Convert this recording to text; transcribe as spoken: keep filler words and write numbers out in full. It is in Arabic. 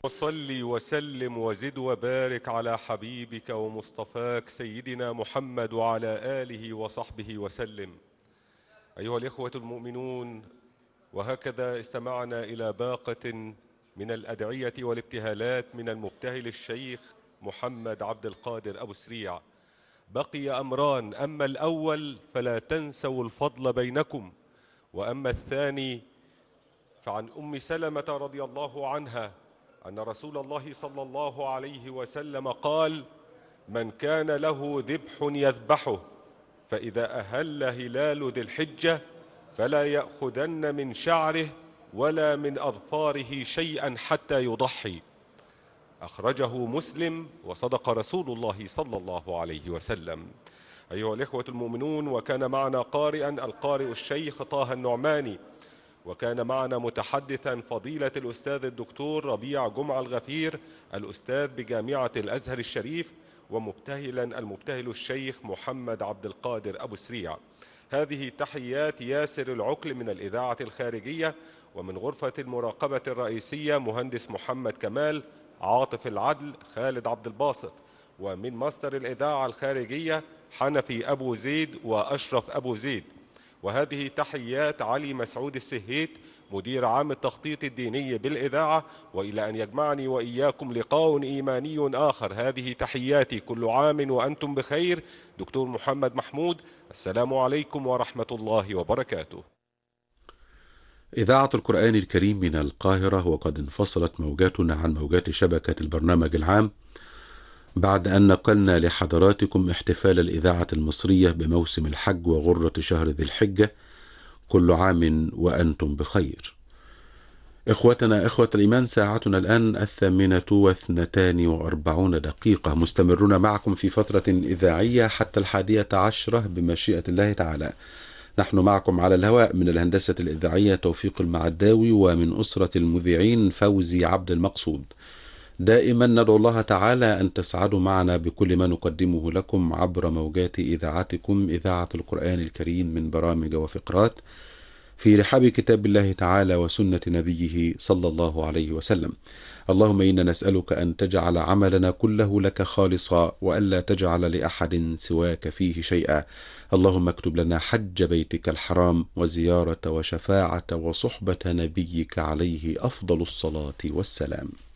وصل وسلم وزد وبارك على حبيبك ومصطفاك سيدنا محمد وعلى آله وصحبه وسلم. أيها الإخوة المؤمنون، وهكذا استمعنا إلى باقة من الأدعية والابتهالات من المبتهل الشيخ محمد عبد القادر أبو سريع. بقي أمران، أما الأول فلا تنسوا الفضل بينكم، وأما الثاني فعن أم سلمة رضي الله عنها أن رسول الله صلى الله عليه وسلم قال: من كان له ذبح يذبحه فإذا أهل هلال ذي الحجة فلا يأخذن من شعره ولا من أظفاره شيئا حتى يضحي. أخرجه مسلم، وصدق رسول الله صلى الله عليه وسلم. أيها الإخوة المؤمنون، وكان معنا قارئا القارئ الشيخ طه النعماني، وكان معنا متحدثا فضيلة الأستاذ الدكتور ربيع جمعة الغفير الأستاذ بجامعة الأزهر الشريف، ومبتهلا المبتهل الشيخ محمد عبد القادر أبو سريع. هذه تحيات ياسر العقل من الإذاعة الخارجية، ومن غرفة المراقبة الرئيسية مهندس محمد كمال، عاطف العدل، خالد عبد الباسط، ومن مصدر الإذاعة الخارجية حنفي أبو زيد وأشرف أبو زيد. وهذه تحيات علي مسعود السهيت مدير عام التخطيط الديني بالإذاعة. وإلى أن يجمعني وإياكم لقاء إيماني آخر، هذه تحياتي، كل عام وأنتم بخير. دكتور محمد محمود، السلام عليكم ورحمة الله وبركاته. إذاعة القرآن الكريم من القاهرة، وقد انفصلت موجاتنا عن موجات شبكة البرنامج العام بعد أن نقلنا لحضراتكم احتفال الإذاعة المصرية بموسم الحج وغرة شهر ذي الحجة. كل عام وأنتم بخير. إخوتنا إخوة الإيمان، ساعتنا الآن الثامنة واثنتان وأربعون دقيقة، مستمرون معكم في فترة إذاعية حتى الحادية عشرة بمشيئة الله تعالى. نحن معكم على الهواء من الهندسة الإذاعية توفيق المعداوي، ومن أسرة المذيعين فوزي عبد المقصود. دائما ندعو الله تعالى أن تسعدوا معنا بكل ما نقدمه لكم عبر موجات إذاعتكم إذاعة القرآن الكريم من برامج وفقرات في رحاب كتاب الله تعالى وسنة نبيه صلى الله عليه وسلم. اللهم إنا نسألك أن تجعل عملنا كله لك خالصا، وألا تجعل لأحد سواك فيه شيئا. اللهم اكتب لنا حج بيتك الحرام وزيارة وشفاعة وصحبة نبيك عليه أفضل الصلاة والسلام.